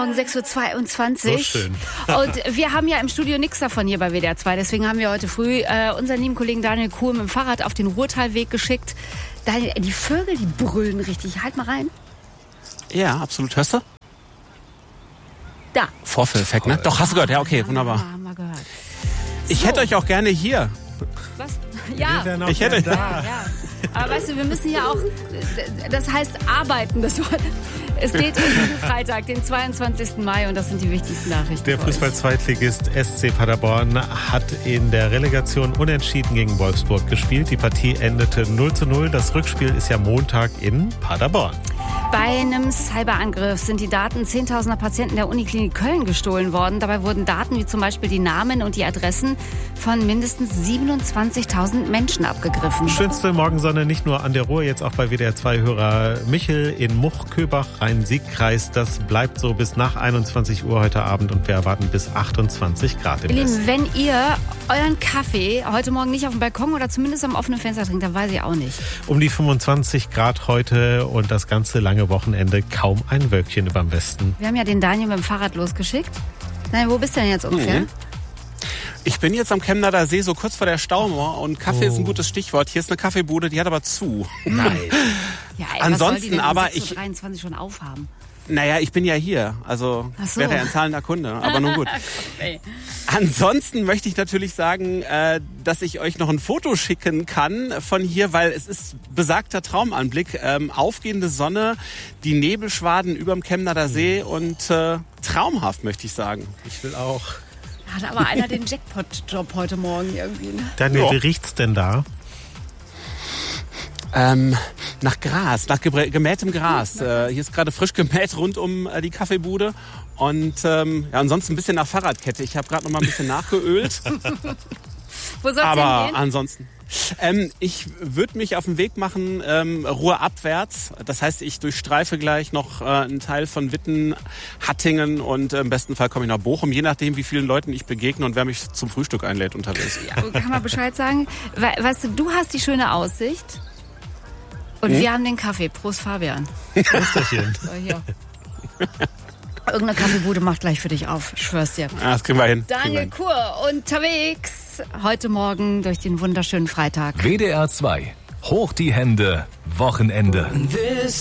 Morgen, 6.22 Uhr. So schön. Und wir haben ja im Studio nichts davon hier bei WDR 2. Deswegen haben wir heute früh unseren lieben Kollegen Daniel Kuhl mit dem Fahrrad auf den Ruhrtalweg geschickt. Daniel, die Vögel, die brüllen richtig. Halt mal rein. Ja, absolut. Hörst du? Da. Vorführeffekt, ne? Doch, hast du gehört. Ja, okay, wunderbar. Haben wir gehört. Ich hätte euch auch gerne hier. Was? Ja. Ich hätte Ja. Aber weißt du, wir müssen ja auch, das heißt arbeiten. Das Wort. Es geht um diesen Freitag, den 22. Mai, und das sind die wichtigsten Nachrichten. Der Fußball-Zweitligist SC Paderborn hat in der Relegation unentschieden gegen Wolfsburg gespielt. Die Partie endete 0:0. Das Rückspiel ist ja Montag in Paderborn. Bei einem Cyberangriff sind die Daten zehntausender Patienten der Uniklinik Köln gestohlen worden. Dabei wurden Daten wie zum Beispiel die Namen und die Adressen von mindestens 27.000 Menschen abgegriffen. Schönste Morgensonne nicht nur an der Ruhr, jetzt auch bei WDR 2-Hörer Michel in Much-Köbach, Rhein-Sieg-Kreis. Das bleibt so bis nach 21 Uhr heute Abend und wir erwarten bis 28 Grad im Ihr Westen. Lieben, wenn ihr euren Kaffee heute Morgen nicht auf dem Balkon oder zumindest am offenen Fenster trinkt, dann weiß ich auch nicht. Um die 25 Grad heute und das ganze lange Wochenende, kaum ein Wölkchen überm Westen. Wir haben ja den Daniel mit dem Fahrrad losgeschickt. Daniel, wo bist du denn jetzt ungefähr? Ich bin jetzt am Chemnader See, so kurz vor der Staumauer, und Kaffee ist ein gutes Stichwort. Hier ist eine Kaffeebude, die hat aber zu. Nein. Ja, ey, Ansonsten was soll die denn um aber 6.23 Uhr schon aufhaben? Naja, ich bin ja hier, also Ach so. wäre ja ein zahlender Kunde, aber nun gut. Okay. Ansonsten möchte ich natürlich sagen, dass ich euch noch ein Foto schicken kann von hier, weil es ist besagter Traumanblick. Aufgehende Sonne, die Nebelschwaden überm Chemnader See und traumhaft, möchte ich sagen. Ich will auch. Hat aber einer den Jackpot-Job heute Morgen irgendwie. Ne? Daniel, Ja. wie riecht's denn da? Nach Gras, nach gemähtem Gras. Hier ist gerade frisch gemäht rund um die Kaffeebude. Und ja, ansonsten ein bisschen nach Fahrradkette. Ich habe gerade noch mal ein bisschen nachgeölt. Wo soll's Aber hingehen? ansonsten. Ich würde mich auf den Weg machen, ruhrabwärts. Das heißt, ich durchstreife gleich noch einen Teil von Witten, Hattingen und im besten Fall komme ich nach Bochum, je nachdem, wie vielen Leuten ich begegne und wer mich zum Frühstück einlädt unterwegs. Ja, kann man Bescheid sagen? Weißt du hast die schöne Aussicht und wir haben den Kaffee. Prost, Fabian. Prösterchen. So, hier. Irgendeine Kaffeebude macht gleich für dich auf. Ich schwör's dir. Ah, das kriegen wir hin. Daniel Kuhl unterwegs. Heute Morgen durch den wunderschönen Freitag. WDR 2. Hoch die Hände. Wochenende.